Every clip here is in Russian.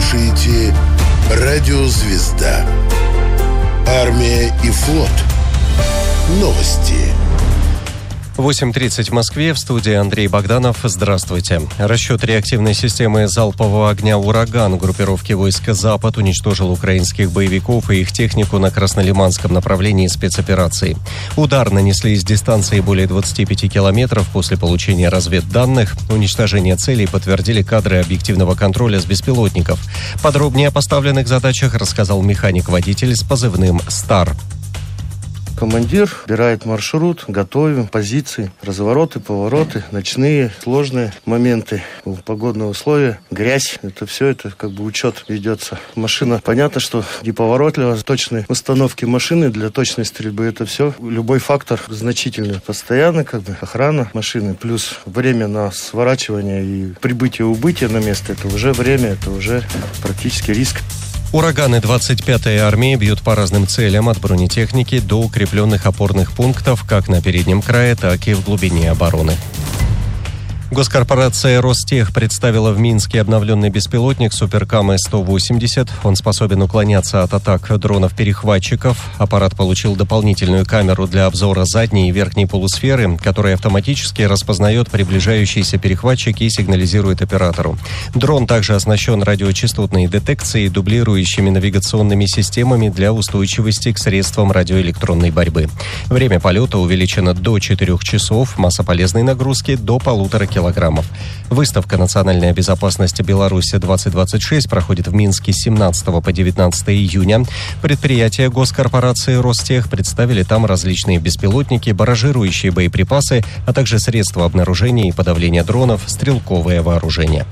слушаете «Радио Звезда». Армия и флот. Новости. 8:30 в Москве. В студии Андрей Богданов. Здравствуйте. Расчет реактивной системы залпового огня «Ураган» группировки войск «Запад» уничтожил украинских боевиков и их технику на Краснолиманском направлении спецоперации. Удар нанесли с дистанции более 25 километров после получения разведданных. Уничтожение целей подтвердили кадры объективного контроля с беспилотников. Подробнее о поставленных задачах рассказал механик-водитель с позывным «Стар». Командир убирает маршрут, готовим позиции, развороты, повороты, ночные, сложные моменты, погодные условия, грязь. Это учет ведется. Машина, понятно, что неповоротливо, точные установки машины для точной стрельбы, это все. Любой фактор значительный. Постоянно охрана машины, плюс время на сворачивание и прибытие-убытие на место. Это уже время, это уже практически риск. Ураганы 25-й армии бьют по разным целям, от бронетехники до укрепленных опорных пунктов как на переднем крае, так и в глубине обороны. Госкорпорация «Ростех» представила в Минске обновленный беспилотник «Суперкам-180». Он способен уклоняться от атак дронов-перехватчиков. Аппарат получил дополнительную камеру для обзора задней и верхней полусферы, которая автоматически распознает приближающийся перехватчик и сигнализирует оператору. Дрон также оснащен радиочастотной детекцией, дублирующими навигационными системами для устойчивости к средствам радиоэлектронной борьбы. Время полета увеличено до 4 часов, масса полезной нагрузки до 1,5 килограммов. Выставка «Национальная безопасность Беларуси-2026» проходит в Минске с 17 по 19 июня. Предприятия госкорпорации «Ростех» представили там различные беспилотники, барражирующие боеприпасы, а также средства обнаружения и подавления дронов, стрелковое вооружение.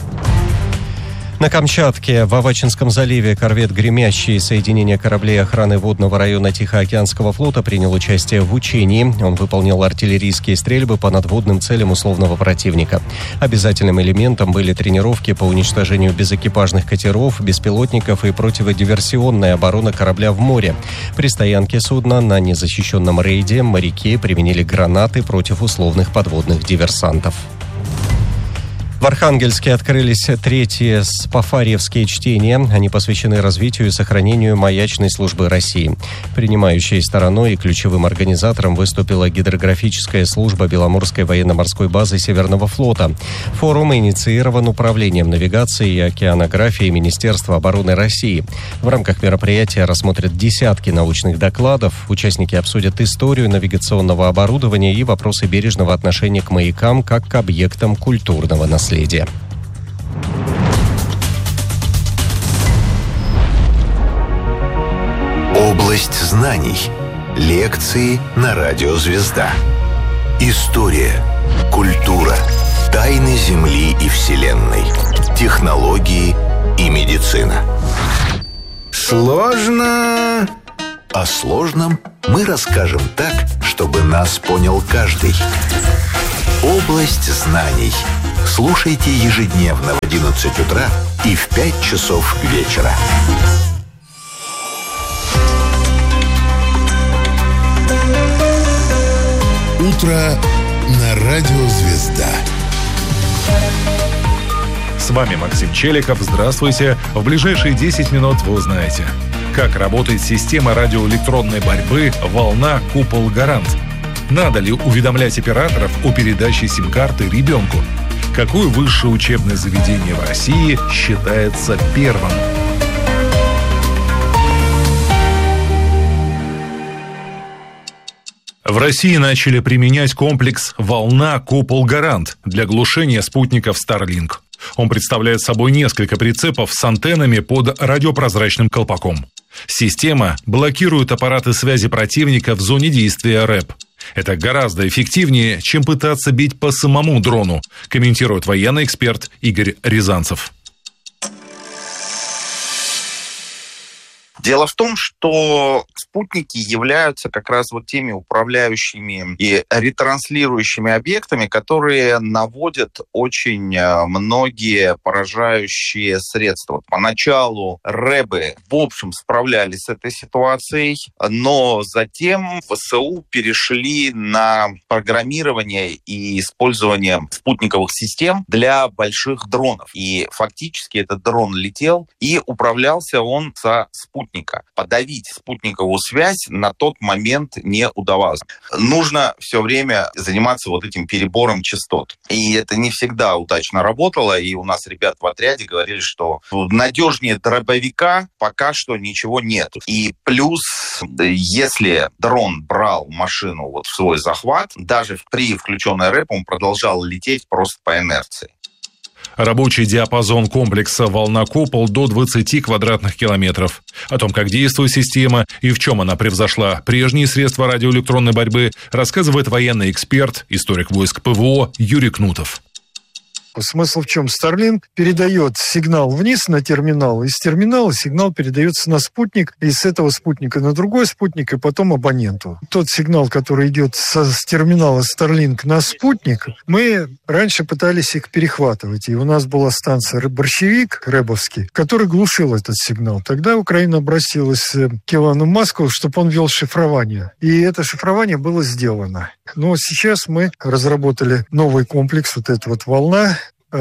На Камчатке, в Авачинском заливе, корвет «Гремящий» соединения кораблей охраны водного района Тихоокеанского флота принял участие в учении. Он выполнил артиллерийские стрельбы по надводным целям условного противника. Обязательным элементом были тренировки по уничтожению безэкипажных катеров, беспилотников и противодиверсионная оборона корабля в море. При стоянке судна на незащищенном рейде моряки применили гранаты против условных подводных диверсантов. В Архангельске открылись третьи спафарьевские чтения. Они посвящены развитию и сохранению маячной службы России. Принимающей стороной и ключевым организатором выступила гидрографическая служба Беломорской военно-морской базы Северного флота. Форум инициирован Управлением навигации и океанографии Министерства обороны России. В рамках мероприятия рассмотрят десятки научных докладов. Участники обсудят историю навигационного оборудования и вопросы бережного отношения к маякам как к объектам культурного наследия. Область знаний. Лекции на радио «Звезда». История, культура, тайны Земли и Вселенной, технологии и медицина. Сложно. О сложном мы расскажем так, чтобы нас понял каждый. Область знаний. Слушайте ежедневно в 11 утра и в 5 часов вечера. Утро на радио «Звезда». С вами Максим Челиков. Здравствуйте. В ближайшие 10 минут вы узнаете, как работает система радиоэлектронной борьбы «Волна Купол Гарант». Надо ли уведомлять операторов о передаче сим-карты ребенку? Какое высшее учебное заведение в России считается первым? В России начали применять комплекс «Волна Купол Гарант» для глушения спутников Starlink. Он представляет собой несколько прицепов с антеннами под радиопрозрачным колпаком. Система блокирует аппараты связи противника в зоне действия РЭП. Это гораздо эффективнее, чем пытаться бить по самому дрону, комментирует военный эксперт Игорь Рязанцев. Дело в том, что спутники являются как раз вот теми управляющими и ретранслирующими объектами, которые наводят очень многие поражающие средства. Поначалу рэбы, в общем, справлялись с этой ситуацией, но затем ВСУ перешли на программирование и использование спутниковых систем для больших дронов. И фактически этот дрон летел, и управлялся он со спутника. Подавить спутниковую связь на тот момент не удавалось. Нужно все время заниматься вот этим перебором частот. И это не всегда удачно работало, и у нас ребят в отряде говорили, что надежнее дробовика пока что ничего нет. И плюс, если дрон брал машину вот в свой захват, даже при включенной рэп он продолжал лететь просто по инерции. Рабочий диапазон комплекса «Волна-Купол» до 20 квадратных километров. О том, как действует система и в чем она превзошла прежние средства радиоэлектронной борьбы, рассказывает военный эксперт, историк войск ПВО Юрий Кнутов. Смысл в чем? Starlink передает сигнал вниз на терминал, из терминала сигнал передается на спутник, и с этого спутника на другой спутник, и потом абоненту. Тот сигнал, который идет с терминала Starlink на спутник, мы раньше пытались их перехватывать, и у нас была станция «Борщевик» рэбовский, который глушил этот сигнал. Тогда Украина обратилась к Илону Маску, чтобы он вел шифрование, и это шифрование было сделано. Но сейчас мы разработали новый комплекс, вот эта вот «Волна»,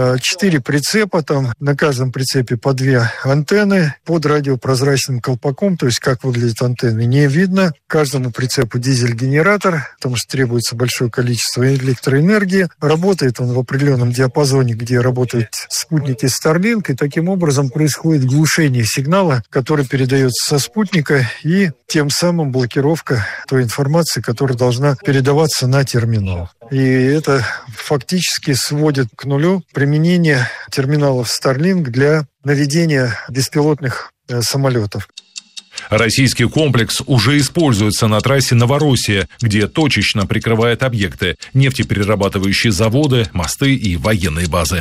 4 прицепа, там на каждом прицепе по 2 антенны под радиопрозрачным колпаком, то есть как выглядят антенны, не видно. Каждому прицепу дизель-генератор, потому что требуется большое количество электроэнергии. Работает он в определенном диапазоне, где работают спутники Starlink, и таким образом происходит глушение сигнала, который передается со спутника, и тем самым блокировка той информации, которая должна передаваться на терминал. И это фактически сводит к нулю применение терминалов Starlink для наведения беспилотных самолетов. Российский комплекс уже используется на трассе Новороссия, где точечно прикрывает объекты, нефтеперерабатывающие заводы, мосты и военные базы.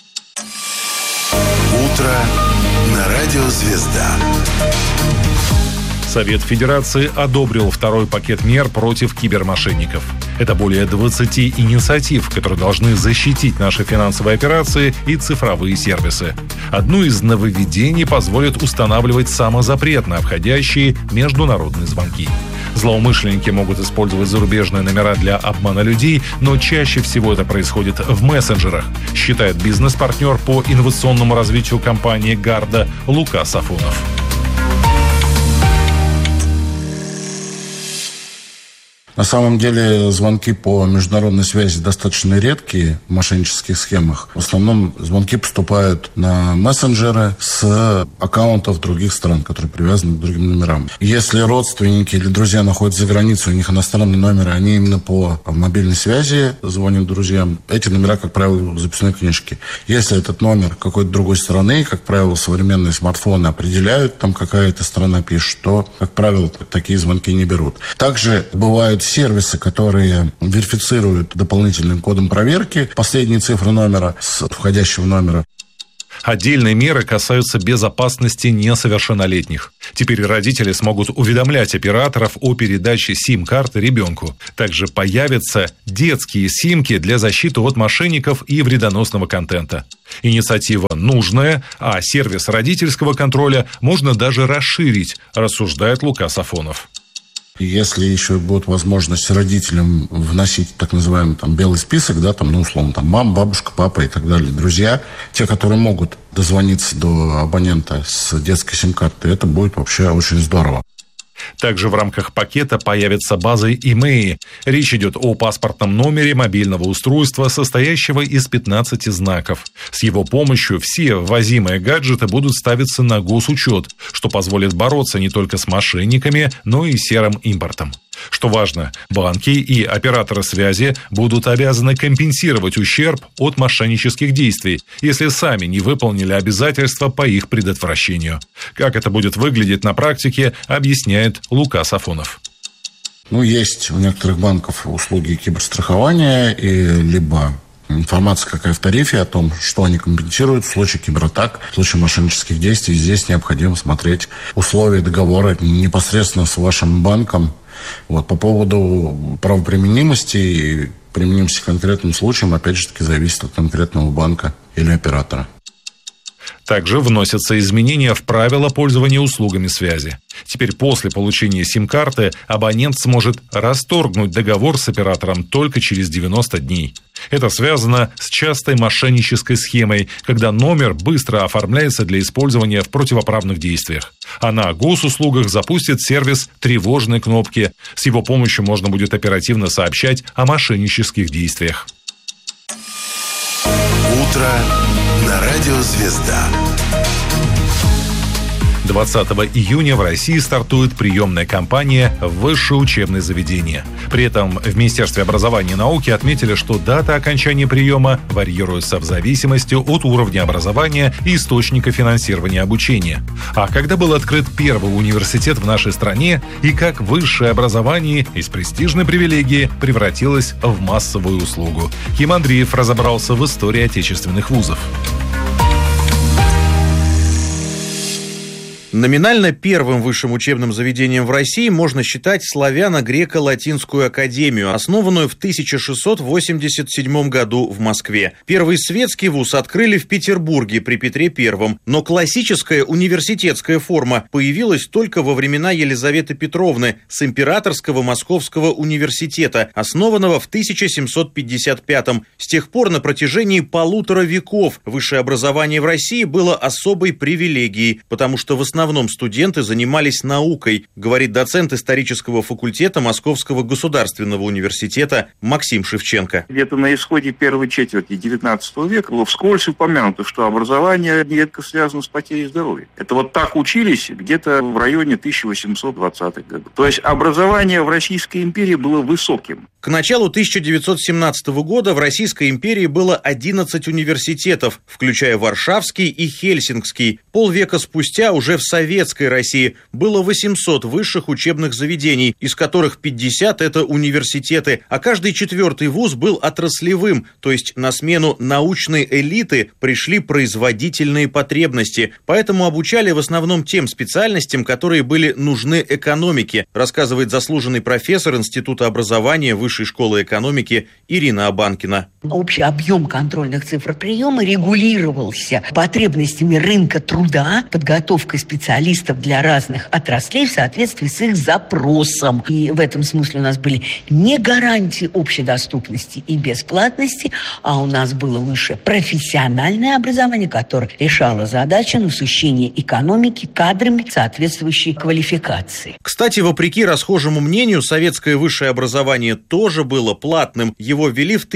Утро на радио «Звезда». Совет Федерации одобрил второй пакет мер против кибермошенников. Это более 20 инициатив, которые должны защитить наши финансовые операции и цифровые сервисы. Одно из нововведений позволит устанавливать самозапрет на входящие международные звонки. Злоумышленники могут использовать зарубежные номера для обмана людей, но чаще всего это происходит в мессенджерах, считает бизнес-партнер по инновационному развитию компании «Гарда» Лука Сафонов. На самом деле звонки по международной связи достаточно редкие в мошеннических схемах. В основном звонки поступают на мессенджеры с аккаунтов других стран, которые привязаны к другим номерам. Если родственники или друзья находятся за границей, у них иностранные номеры, они именно по мобильной связи звонят друзьям. Эти номера, как правило, в записной книжке. Если этот номер какой-то другой страны, как правило, современные смартфоны определяют, там какая-то страна пишет, то, как правило, такие звонки не берут. Также бывают сервисы, которые верифицируют дополнительным кодом проверки последние цифры номера с входящего номера. Отдельные меры касаются безопасности несовершеннолетних. Теперь родители смогут уведомлять операторов о передаче сим-карты ребенку. Также появятся детские симки для защиты от мошенников и вредоносного контента. Инициатива нужная, а сервис родительского контроля можно даже расширить, рассуждает Лука Сафонов. Если еще будет возможность родителям вносить так называемый белый список, условно, мама, бабушка, папа и так далее, друзья, те, которые могут дозвониться до абонента с детской сим-карты, это будет вообще очень здорово. Также в рамках пакета появится база ИМЭИ. Речь идет о паспортном номере мобильного устройства, состоящего из 15 знаков. С его помощью все ввозимые гаджеты будут ставиться на госучет, что позволит бороться не только с мошенниками, но и серым импортом. Что важно, банки и операторы связи будут обязаны компенсировать ущерб от мошеннических действий, если сами не выполнили обязательства по их предотвращению. Как это будет выглядеть на практике, объясняет Лука Сафонов. Есть у некоторых банков услуги киберстрахования, и либо Информация какая в тарифе о том, что они компенсируют в случае кибератак, в случае мошеннических действий. Здесь необходимо смотреть условия договора непосредственно с вашим банком. По поводу правоприменимости и применимости к конкретным случаям, опять же таки, зависит от конкретного банка или оператора. Также вносятся изменения в правила пользования услугами связи. Теперь после получения сим-карты абонент сможет расторгнуть договор с оператором только через 90 дней. Это связано с частой мошеннической схемой, когда номер быстро оформляется для использования в противоправных действиях. А на госуслугах запустит сервис тревожной кнопки. С его помощью можно будет оперативно сообщать о мошеннических действиях. Утро на радио «Звезда». 20 июня в России стартует приемная кампания в высшее учебное заведение. При этом в Министерстве образования и науки отметили, что дата окончания приема варьируется в зависимости от уровня образования и источника финансирования обучения. А когда был открыт первый университет в нашей стране и как высшее образование из престижной привилегии превратилось в массовую услугу. Ким Андреев разобрался в истории отечественных вузов. Номинально первым высшим учебным заведением в России можно считать Славяно-Греко-Латинскую академию, основанную в 1687 году в Москве. Первый светский вуз открыли в Петербурге при Петре I, но классическая университетская форма появилась только во времена Елизаветы Петровны с Императорского Московского университета, основанного в 1755. С тех пор на протяжении 1,5 века высшее образование в России было особой привилегией, потому что в основном студенты занимались наукой, говорит доцент исторического факультета Московского государственного университета Максим Шевченко. Где-то на исходе первой четверти XIX века было вскользь упомянуто, что образование нередко связано с потерей здоровья. Это так учились где-то в районе 1820-х годов. То есть образование в Российской империи было высоким. К началу 1917 года в Российской империи было 11 университетов, включая Варшавский и Хельсинкский. Полвека спустя уже в Советской России было 800 высших учебных заведений, из которых 50 – это университеты, а каждый 4-й вуз был отраслевым, то есть на смену научной элиты пришли производительные потребности, поэтому обучали в основном тем специальностям, которые были нужны экономике, рассказывает заслуженный профессор Института образования Высшей школы экономики Ирина Абанкина. Общий объем контрольных цифр приема регулировался потребностями рынка труда, подготовкой специалистов для разных отраслей в соответствии с их запросом. И в этом смысле у нас были не гарантии общедоступности и бесплатности, а у нас было высшее профессиональное образование, которое решало задачу насыщения экономики кадрами соответствующей квалификации. Кстати, вопреки расхожему мнению, советское высшее образование тоже было платным. Его ввели в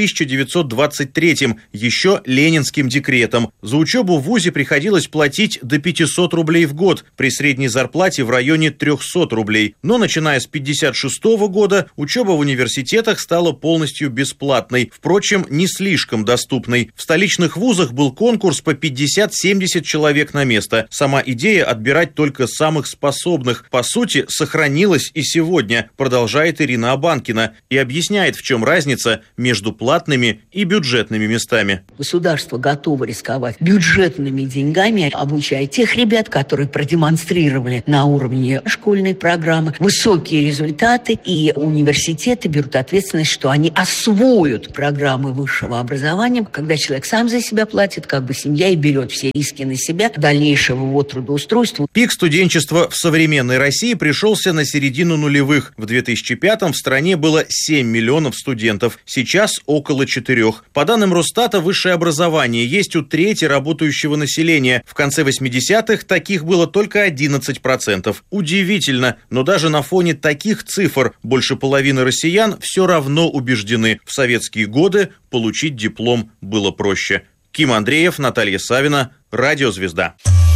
1923-м, еще ленинским декретом. За учебу в вузе приходилось платить до 500 рублей в год, при средней зарплате в районе 300 рублей. Но начиная с 1956 года учеба в университетах стала полностью бесплатной, впрочем, не слишком доступной. В столичных вузах был конкурс по 50-70 человек на место. Сама идея отбирать только самых способных, по сути, сохранилась и сегодня, продолжает Ирина Абанкина, и объясняет, в чем разница между платными и бюджетными местами. Государство готово рисковать бюджетными деньгами, обучая тех ребят, которые продемонстрировали на уровне школьной программы высокие результаты, и университеты берут ответственность, что они освоят программы высшего образования. Когда человек сам за себя платит, семья и берет все риски на себя дальнейшего его трудоустройства. Пик студенчества в современной России пришелся на середину нулевых. В 2005-м в стране было 7 миллионов студентов, сейчас около 4. По данным Росстата, высшее образование есть у трети работающего населения. В конце 80-х таких было только 11%. Удивительно, но даже на фоне таких цифр больше половины россиян все равно убеждены, в советские годы получить диплом было проще. Ким Андреев, Наталья Савина, Радио «Звезда».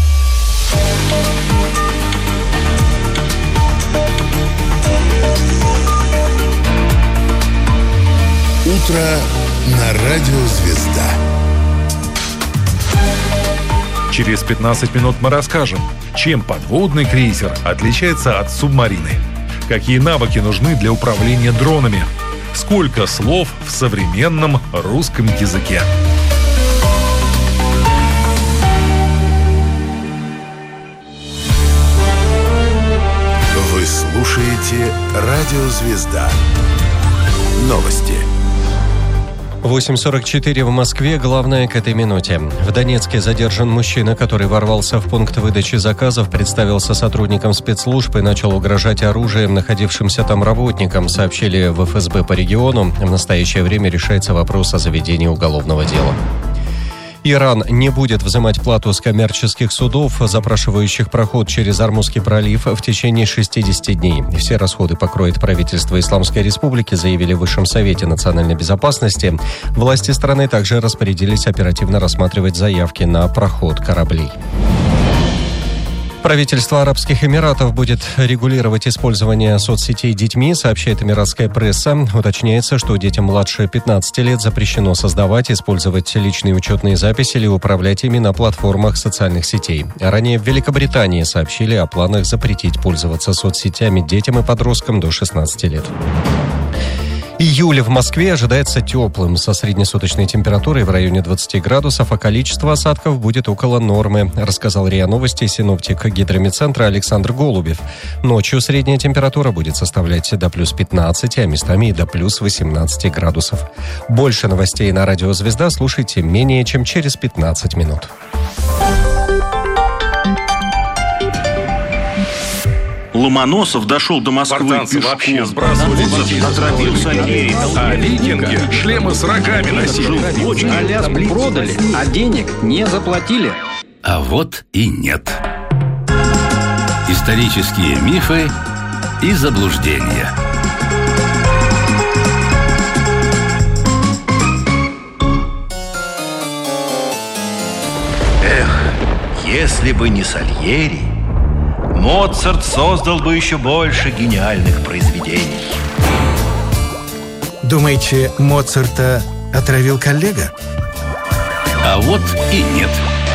Утро на радио «Звезда». Через 15 минут мы расскажем, чем подводный крейсер отличается от субмарины, какие навыки нужны для управления дронами. сколько слов в современном русском языке. Вы слушаете «Радио Звезда». Новости. 8:44 в Москве. Главное к этой минуте. В Донецке задержан мужчина, который ворвался в пункт выдачи заказов, представился сотрудником спецслужб и начал угрожать оружием находившимся там работникам, сообщили в ФСБ по региону. В настоящее время решается вопрос о заведении уголовного дела. Иран не будет взимать плату с коммерческих судов, запрашивающих проход через Ормузский пролив в течение 60 дней. Все расходы покроет правительство Исламской Республики, заявили в Высшем Совете национальной безопасности. Власти страны также распорядились оперативно рассматривать заявки на проход кораблей. Правительство Арабских Эмиратов будет регулировать использование соцсетей детьми, сообщает эмиратская пресса. Уточняется, что детям младше 15 лет запрещено создавать, использовать личные учетные записи или управлять ими на платформах социальных сетей. Ранее в Великобритании сообщили о планах запретить пользоваться соцсетями детям и подросткам до 16 лет. Июль в Москве ожидается теплым, со среднесуточной температурой в районе 20 градусов, а количество осадков будет около нормы, рассказал РИА Новости синоптик Гидромедцентра Александр Голубев. Ночью средняя температура будет составлять до плюс 15, а местами и до плюс 18 градусов. Больше новостей на Радио Звезда слушайте менее чем через 15 минут. Ломоносов дошел до Москвы пешком. Вообще сбрасывали детей. Отравил Сальери. А викинги шлемы с рогами носили. Аляску продали, а денег не заплатили. А вот и нет. Исторические мифы и заблуждения. Эх, если бы не Сальери, Моцарт создал бы еще больше гениальных произведений. Думаете, Моцарта отравил коллега? А вот и нет.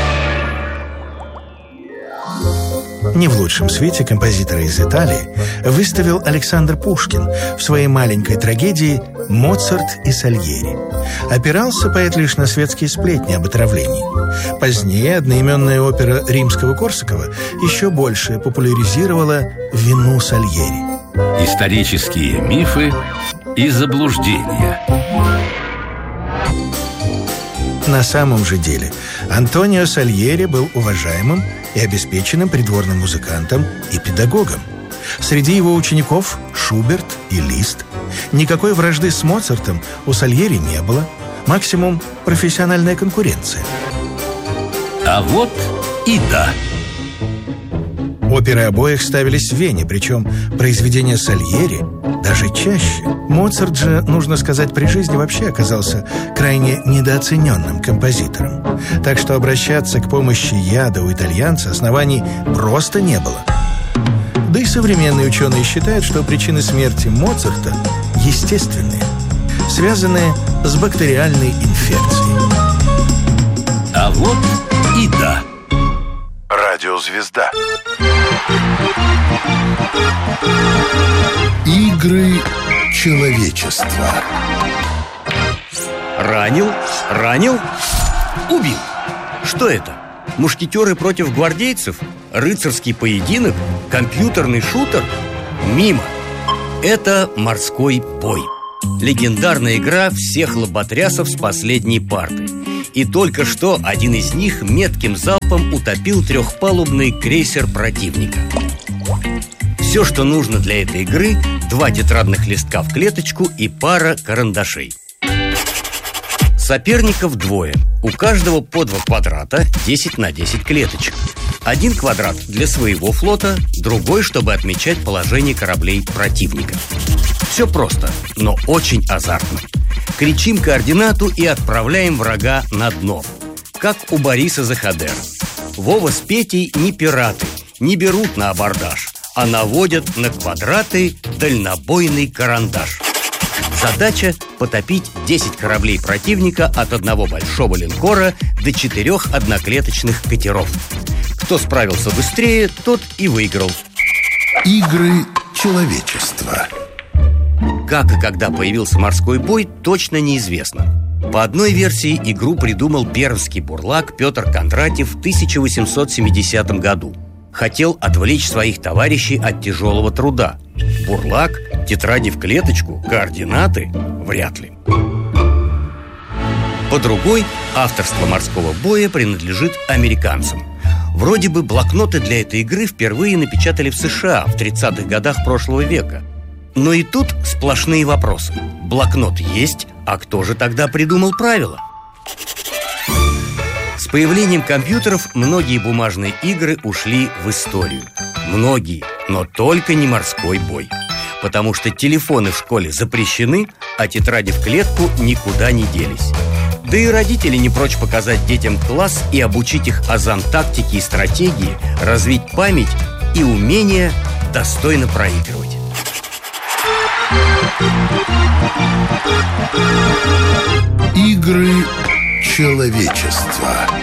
Не в лучшем свете композитора из Италии выставил Александр Пушкин в своей маленькой трагедии «Моцарт и Сальери». Опирался поэт лишь на светские сплетни об отравлении. Позднее одноименная опера Римского-Корсакова еще больше популяризировала вину Сальери. Исторические мифы и заблуждения. На самом же деле Антонио Сальери был уважаемым и обеспеченным придворным музыкантом и педагогом. Среди его учеников Шуберт и Лист. Никакой вражды с Моцартом у Сальери не было. Максимум профессиональная конкуренция. А вот и да. Оперы обоих ставились в Вене, причем произведения Сальери даже чаще. Моцарт же, нужно сказать, при жизни вообще оказался крайне недооцененным композитором. Так что обращаться к помощи яда у итальянца оснований просто не было. Да и современные ученые считают, что причины смерти Моцарта естественные, связанные с бактериальной инфекцией. А вот и да. Радио Звезда. Игры человечества. Ранил, убил. Что это? Мушкетеры против гвардейцев? Рыцарский поединок? Компьютерный шутер? Мимо. Это морской бой. Легендарная игра всех лоботрясов с последней парты. И только что один из них метким залпом утопил трехпалубный крейсер противника. Все, что нужно для этой игры: 2 тетрадных листка в клеточку и пара карандашей. Соперников 2. У каждого по 2 квадрата, 10 на 10 клеточек. 1 квадрат для своего флота, другой, чтобы отмечать положение кораблей противника. Все просто, но очень азартно. Кричим координату и отправляем врага на дно. Как у Бориса Захадера. Вова с Петей не пираты, не берут на абордаж, а наводят на квадраты дальнобойный карандаш. Задача – потопить 10 кораблей противника от одного большого линкора до 4 одноклеточных катеров. Кто справился быстрее, тот и выиграл. Игры человечества. как и когда появился морской бой, точно неизвестно. По одной версии, игру придумал пермский бурлак Петр Кондратьев в 1870 году. Хотел отвлечь своих товарищей от тяжелого труда. Бурлак, тетради в клеточку, координаты – вряд ли. По другой, авторство морского боя принадлежит американцам. Вроде бы блокноты для этой игры впервые напечатали в США в 30-х годах прошлого века. Но и тут сплошные вопросы. Блокнот есть, а кто же тогда придумал правила? С появлением компьютеров многие бумажные игры ушли в историю. Многие, но только не морской бой. Потому что телефоны в школе запрещены, а тетради в клетку никуда не делись. Да и родители не прочь показать детям класс и обучить их азам тактики и стратегии, развить память и умение достойно проигрывать. Игры человечества.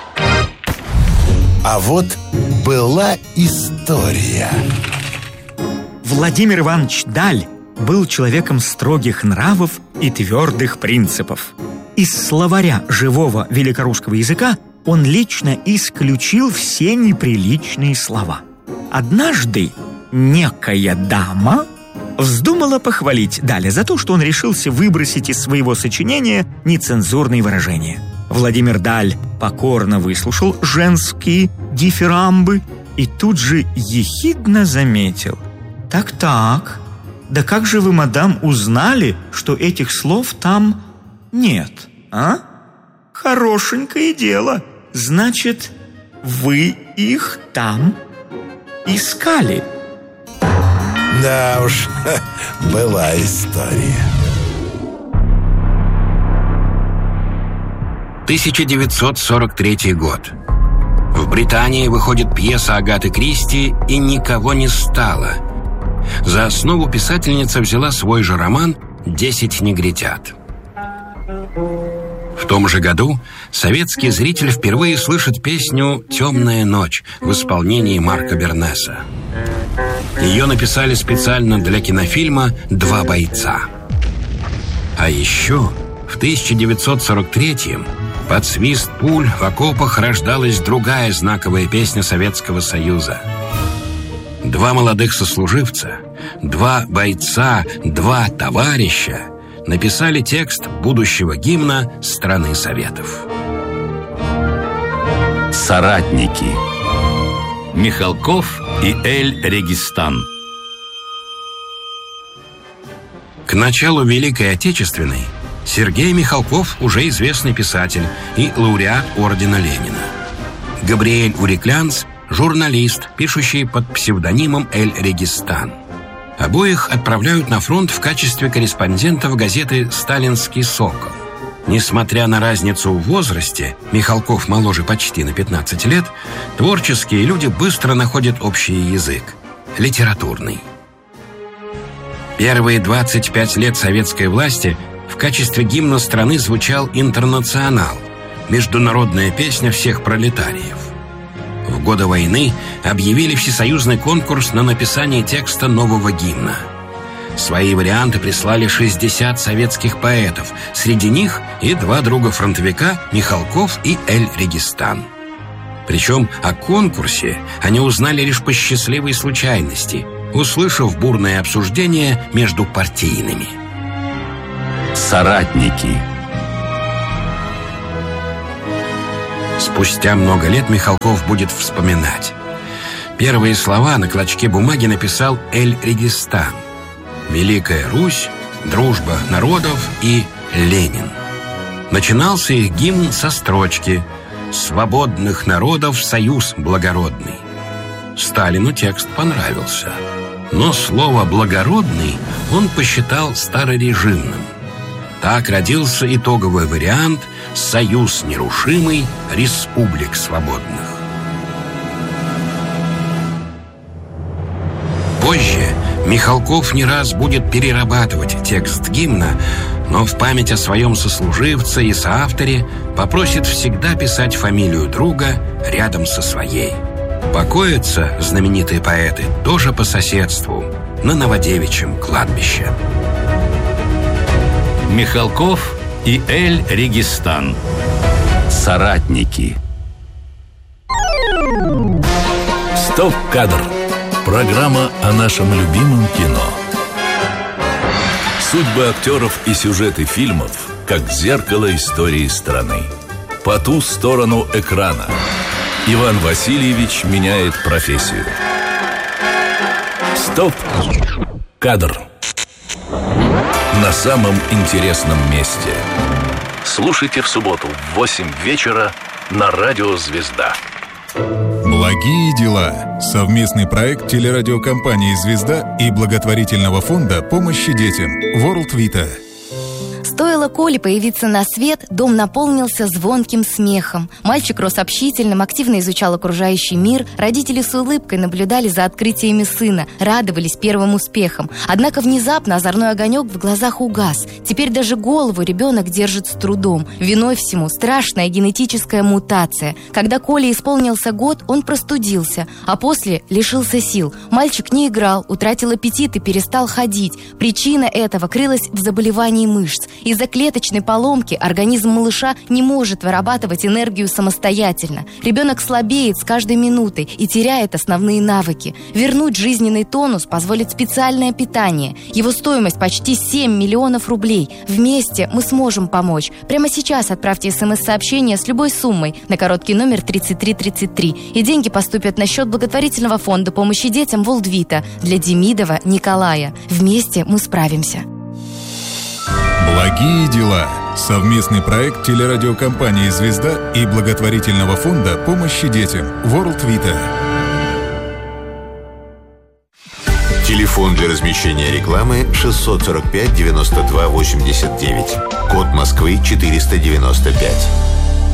А вот была история. Владимир Иванович Даль был человеком строгих нравов и твердых принципов. Из словаря живого великорусского языка он лично исключил все неприличные слова. Однажды некая дама вздумала похвалить Даля за то, что он решился выбросить из своего сочинения нецензурные выражения. Владимир Даль покорно выслушал женские дифирамбы и тут же ехидно заметил: «Так, да как же вы, мадам, узнали, что этих слов там нет, а? Хорошенькое дело. Значит, вы их там искали». Да уж, была история. 1943 год. В Британии выходит пьеса Агаты Кристи «И никого не стало». За основу писательница взяла свой же роман «10 негритят». В том же году советский зритель впервые слышит песню «Темная ночь» в исполнении Марка Бернеса. Ее написали специально для кинофильма «Два бойца». А еще в 1943-м под свист пуль в окопах рождалась другая знаковая песня Советского Союза. Два молодых сослуживца, два бойца, два товарища написали текст будущего гимна страны Советов. Соратники. Михалков и Эль-Регистан. К началу Великой Отечественной Сергей Михалков уже известный писатель и лауреат ордена Ленина. Габриэль Уреклянц – журналист, пишущий под псевдонимом Эль-Регистан. Обоих отправляют на фронт в качестве корреспондентов газеты «Сталинский сокол». Несмотря на разницу в возрасте, Михалков моложе почти на 15 лет, творческие люди быстро находят общий язык – литературный. Первые 25 лет советской власти в качестве гимна страны звучал «Интернационал» – международная песня всех пролетариев. В годы войны объявили всесоюзный конкурс на написание текста нового гимна. Свои варианты прислали 60 советских поэтов. Среди них и два друга-фронтовика Михалков и Эль-Регистан. Причем о конкурсе они узнали лишь по счастливой случайности, услышав бурное обсуждение между партийными. Соратники. Спустя много лет Михалков будет вспоминать. Первые слова на клочке бумаги написал Эль-Регистан. «Великая Русь», «Дружба народов» и «Ленин». Начинался их гимн со строчки «Свободных народов союз благородный». Сталину текст понравился, но слово «благородный» он посчитал старорежимным. Так родился итоговый вариант «Союз нерушимый республик свободных». Позже Михалков не раз будет перерабатывать текст гимна, но в память о своем сослуживце и соавторе попросит всегда писать фамилию друга рядом со своей. Покоятся знаменитые поэты тоже по соседству на Новодевичьем кладбище. Михалков и Эль Регистан. Соратники. Стоп-кадр. Программа о нашем любимом кино. Судьбы актеров и сюжеты фильмов, как зеркало истории страны. По ту сторону экрана. Иван Васильевич меняет профессию. Стоп-кадр. На самом интересном месте. Слушайте в субботу в 8 вечера на Радио «Звезда». Благие дела. Совместный проект телерадиокомпании «Звезда» и благотворительного фонда помощи детям World Vita. Стоило Коле появиться на свет, дом наполнился звонким смехом. Мальчик рос общительным, активно изучал окружающий мир. Родители с улыбкой наблюдали за открытиями сына, радовались первым успехам. Однако внезапно озорной огонек в глазах угас. Теперь даже голову ребенок держит с трудом. Виной всему страшная генетическая мутация. Когда Коле исполнился год, он простудился, а после лишился сил. Мальчик не играл, утратил аппетит и перестал ходить. Причина этого крылась в заболевании мышц. Из-за клеточной поломки организм малыша не может вырабатывать энергию самостоятельно. Ребенок слабеет с каждой минутой и теряет основные навыки. Вернуть жизненный тонус позволит специальное питание. Его стоимость почти 7 миллионов рублей. Вместе мы сможем помочь. Прямо сейчас отправьте СМС-сообщение с любой суммой на короткий номер 3333. И деньги поступят на счет благотворительного фонда помощи детям World Vita для Демидова Николая. Вместе мы справимся. Благие дела. Совместный проект телерадиокомпании «Звезда» и благотворительного фонда помощи детям World Vita. Телефон для размещения рекламы 645 92 89. Код Москвы 495.